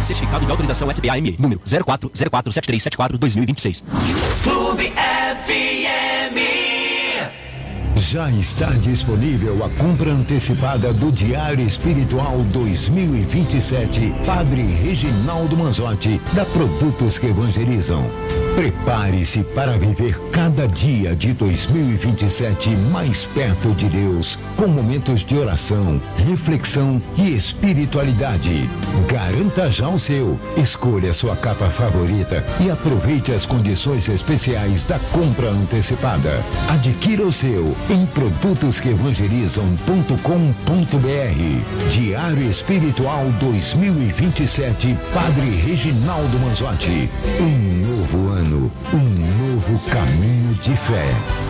Certificado de autorização SBA-ME, número 04047374-2026. Clube FM. Já está disponível a compra antecipada do Diário Espiritual 2027, Padre Reginaldo Manzotti, da Produtos que Evangelizam. Prepare-se para viver cada dia de 2027 mais perto de Deus, com momentos de oração, reflexão e espiritualidade. Garanta já o seu, escolha sua capa favorita e aproveite as condições especiais da compra antecipada. Adquira o seu em produtosqueevangelizam.com.br. Diário Espiritual 2027, Padre Reginaldo Manzotti. Um novo ano, um novo caminho de fé.